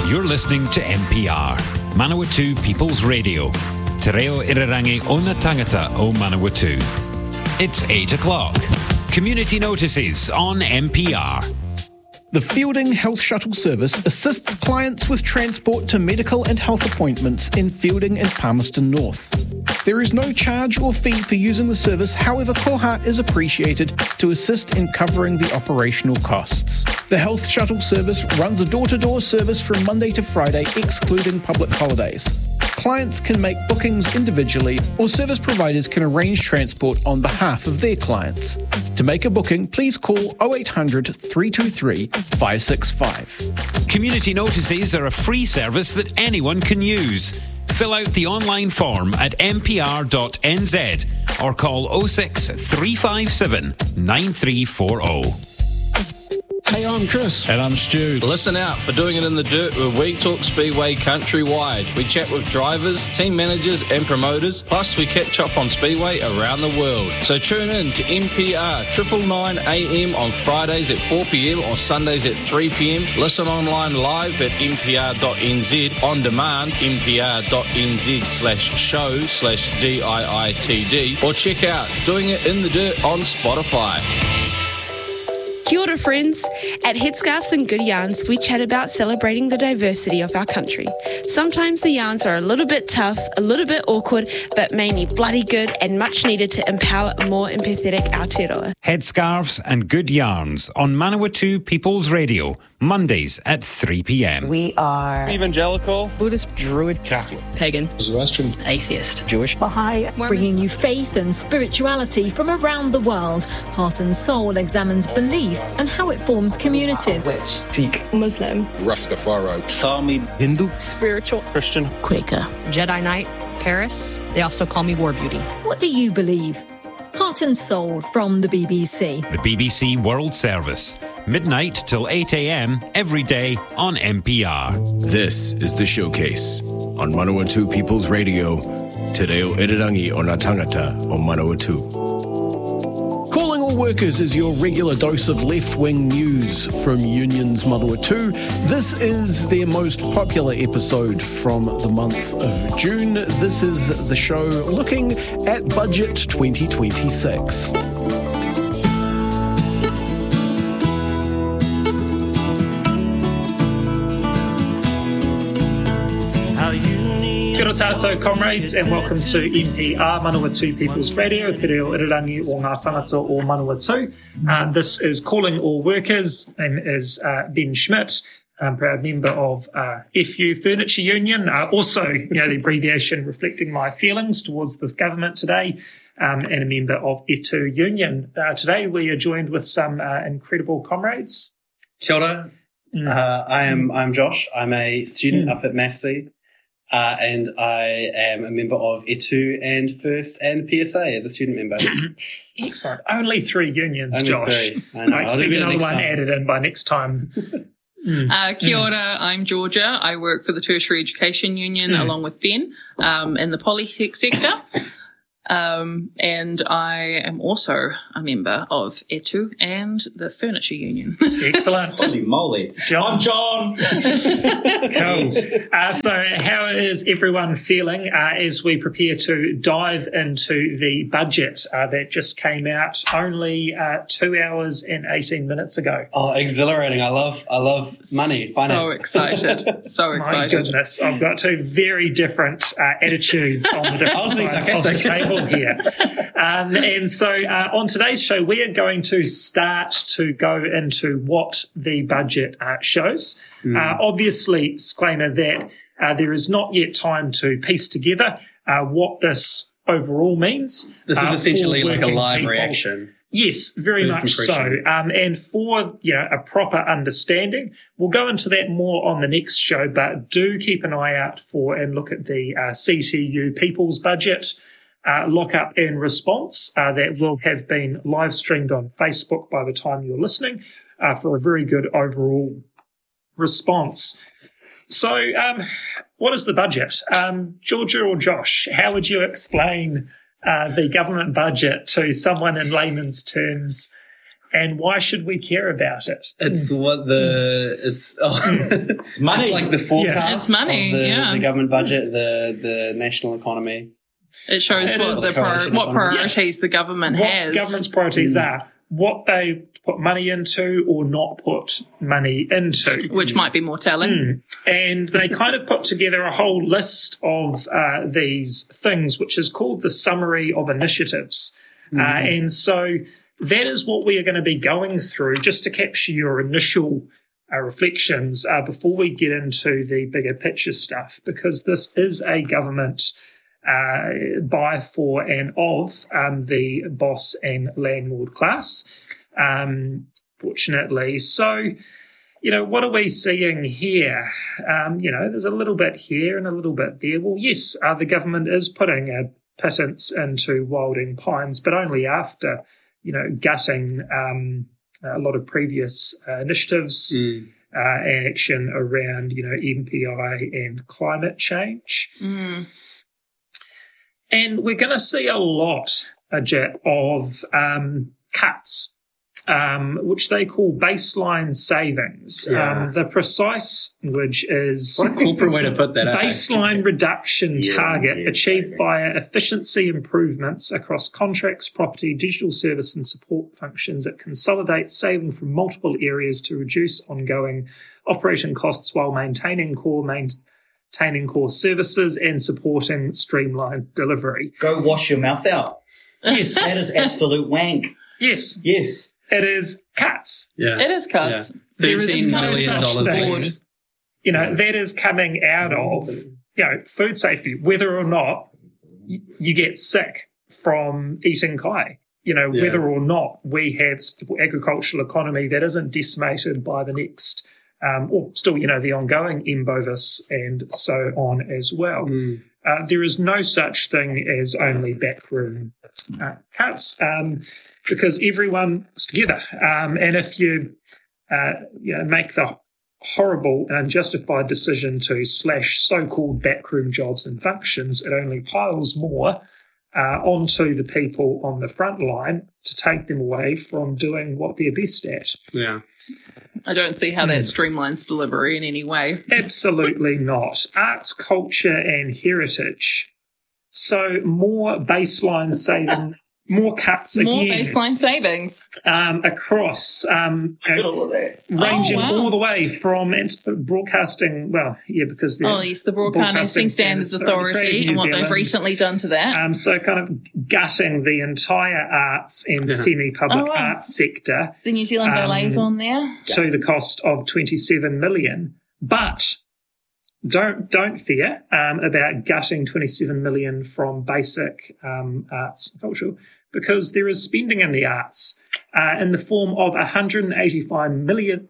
You're listening to MPR, Manawatu People's Radio. Te reo irirangi o na tangata o Manawatu. It's 8 o'clock. Community notices on MPR. The Fielding Health Shuttle Service assists clients with transport to medical and health appointments in Fielding and Palmerston North. There is no charge or fee for using the service, however, koha is appreciated to assist in covering the operational costs. The Health Shuttle Service runs a door-to-door service from Monday to Friday, excluding public holidays. Clients can make bookings individually, or service providers can arrange transport on behalf of their clients. To make a booking, please call 0800 323 565. Community notices are a free service that anyone can use. Fill out the online form at mpr.nz or call 06 357 9340. Hey, I'm Chris. And I'm Stu. Listen out for Doing It in the Dirt where we talk Speedway countrywide. We chat with drivers, team managers and promoters, plus we catch up on Speedway around the world. So tune in to MPR 999 AM on Fridays at 4pm or Sundays at 3pm. Listen online live at mpr.nz, on demand mpr.nz/show/DIITD, or check out Doing It in the Dirt on Spotify. Kia ora, friends. At Headscarves and Good Yarns, we chat about celebrating the diversity of our country. Sometimes the yarns are a little bit tough, a little bit awkward, but mainly bloody good and much needed to empower a more empathetic Aotearoa. Headscarves and Good Yarns on Manawatu People's Radio, Mondays at 3pm. We are Evangelical, Buddhist, Druid, Catholic, Pagan, Zoroastrian, Atheist, Jewish, Baha'i, bringing you faith and spirituality from around the world. Heart and Soul examines belief and how it forms communities. Sikh, Muslim, Rastafari, Sami, Hindu, spiritual, Christian, Quaker, Jedi Knight, Paris. They also call me War Beauty. What do you believe? Heart and Soul from the BBC. The BBC World Service, midnight till 8am every day on MPR. This is The Showcase on Manawatu People's Radio. Te reo irirangi o na tangata o Manawatu. Calling All Workers is your regular dose of left-wing news from Unions Manawatu. This is their most popular episode from the month of June. This is the show looking at Budget 2026. Kia ora tātou, comrades, and welcome to MPR, Manawatu People's Radio, te reo irirangi o ngā whangata o Manawatu. This is Calling All Workers. My name is Ben Schmidt. I'm a proud member of FU Furniture Union. Also, the abbreviation reflecting my feelings towards this government today, and a member of ETU Union. Today we are joined with some incredible comrades. Kia ora. I'm Josh. I'm a student up at Massey. And I am a member of ETU and First and PSA as a student member. Excellent. Only 3 unions, Only Josh. 3. I know. I expect another one added in by next time. Kia ora, I'm Georgia. I work for the Tertiary Education Union along with Ben in the polytech sector. And I am also a member of ETU and the Furniture Union. Excellent. Holy moly. I'm John. Cool. So how is everyone feeling as we prepare to dive into the budget that just came out only 2 hours and 18 minutes ago? Oh, exhilarating. I love money, finance. So excited. So excited. My goodness. I've got 2 very different attitudes on the different sides of the table here. And so on today's show, we are going to start to go into what the budget shows. Obviously, disclaimer that there is not yet time to piece together what this overall means. This is essentially like a live people. reaction. Yes, very much so. And for a proper understanding, we'll go into that more on the next show, but do keep an eye out for and look at the CTU People's Budget lock-up and response that will have been live streamed on Facebook by the time you're listening for a very good overall response. So what is the budget? Georgia or Josh, how would you explain the government budget to someone in layman's terms And why should we care about it? It's what it's money. It's like the forecast It's money, of the government budget, the national economy. It shows what priorities the government has. What government's priorities are, what they put money into or not put money into. Which might be more telling. And they kind of put together a whole list of these things, which is called the Summary of Initiatives. And so that is what we are going to be going through, just to capture your initial reflections before we get into the bigger picture stuff, because this is a government by, for, and of the boss and landlord class, fortunately. So, what are we seeing here? There's a little bit here and a little bit there. Well, yes, the government is putting a pittance into Wilding Pines, but only after gutting a lot of previous initiatives and action around, MPI and climate change. And we're going to see a lot, Jet, of cuts, which they call baseline savings. The precise language is... What a corporate way to put that. Baseline reduction target achieved via efficiency improvements across contracts, property, digital service and support functions that consolidate saving from multiple areas to reduce ongoing operating costs while maintaining core services and supporting streamlined delivery. Go wash your mouth out. Yes. That is absolute wank. Yes. Yes. It is cuts. Yeah. It is cuts. Yeah. $13 million. That is coming out of, food safety, whether or not you get sick from eating kai. Whether or not we have agricultural economy that isn't decimated by the next, or still, the ongoing M. bovis and so on as well. There is no such thing as only backroom cuts, because everyone's together. And if you, make the horrible and unjustified decision to slash so-called backroom jobs and functions, it only piles more onto the people on the front line to take them away from doing what they're best at. Yeah. I don't see how that streamlines delivery in any way. Absolutely not. Arts, culture and heritage. So more baseline saving, more cuts again. More baseline savings. Across, ranging all the way from broadcasting, because the Broadcasting Standards Authority and what they've recently done to that. So kind of gutting the entire arts and semi-public arts sector. The New Zealand Ballet's on there. To the cost of $27 million. But don't fear about gutting $27 million from basic arts and culture, because there is spending in the arts in the form of $185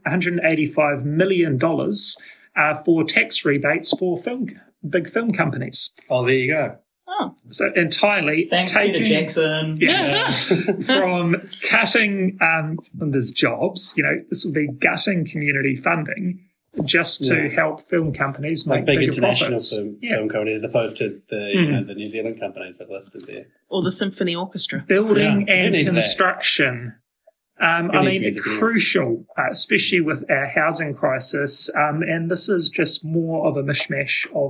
million for tax rebates for big film companies. Oh, there you go. Oh. So entirely Thanks, Peter Jackson. From cutting there's jobs, this will be gutting community funding just to help film companies make big bigger international profits. Film companies, as opposed to the the New Zealand companies that listed there, or the symphony orchestra, building and construction. Crucial, especially with our housing crisis. And this is just more of a mishmash of